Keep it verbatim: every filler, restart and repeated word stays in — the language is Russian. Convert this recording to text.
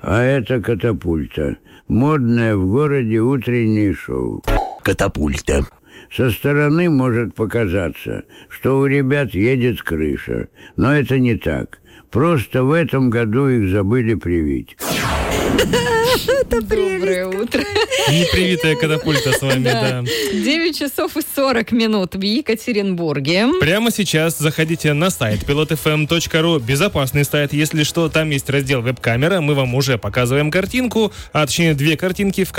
А это «Катапульта». Модное в городе утреннее шоу. «Катапульта». Со стороны может показаться, что у ребят едет крыша. Но это не так. Просто в этом году их забыли привить. Доброе утро. Непривитая «Катапульта» с вами, да. девять часов и сорок минут в Екатеринбурге. Прямо сейчас заходите на сайт пилот эф эм точка ру. Безопасный сайт, если что. Там есть раздел «Веб-камера». Мы вам уже показываем картинку, а точнее две картинки, в